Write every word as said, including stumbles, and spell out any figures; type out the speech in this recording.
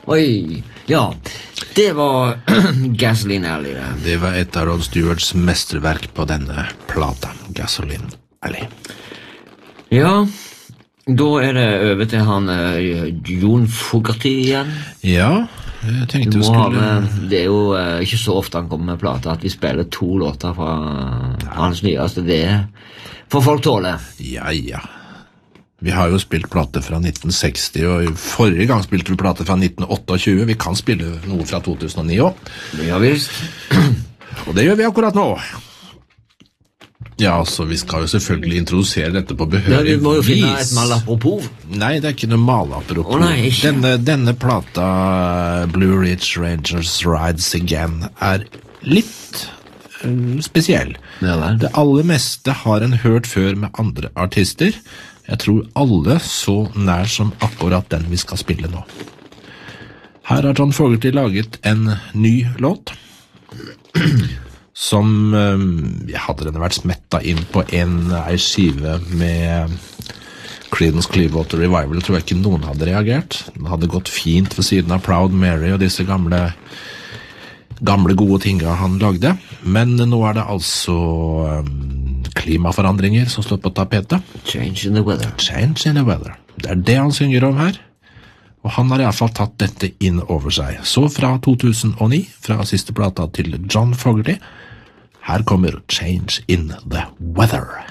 Oi, ja, det var Gasoline Alley. Det. Det var et av Rod Stewarts mesterverk på denne plata, Gasoline Alley. Ja, da er det over til han uh, John Fogerty igjen. Ja, jeg tenkte Du vi må ha skulle... med, det er jo uh, ikke så ofte han kommer med plata at vi spiller to låter fra uh, hans nyeste. Det får folk tåle. Ja, ja. Vi har jo spilt plate fra nitten seksti, og forrige gang spilte vi plate fra nitten tjueåtte. Vi kan spille noe fra to tusen og ni også. Det gjør visst. Og det gjør vi akkurat nå. Ja, altså, vi skal jo selvfølgelig introdusere dette på behørig vis. Ja, vi må jo finne et malapropos. Nei, det er ikke noe malapropos. Å nei, ikke. Denne, denne plata, Blue Ridge Rangers Rides Again, er litt uh, spesiell. Ja, vel. Det aller meste har en hørt før med andre artister. Jeg tror alle så nær som akkurat den vi skal spille nå. Her har John Fogerty laget en ny låt, som jeg hadde den vært smettet inn på en, en skive med Creedence Clearwater Revival, tror jeg ikke noen hadde reagert. Den hadde gått fint ved siden av Proud Mary og disse gamle gamle gode tinga han lagde, men nå er det altså um, klimaforandringer som står på tapetet. Change in the weather. Change in the weather. Det er det han synger om her, og han har i hvert fall tatt dette inn over seg. Så fra to tusen og ni, fra siste plata til John Fogerty, her kommer Change in the Weather.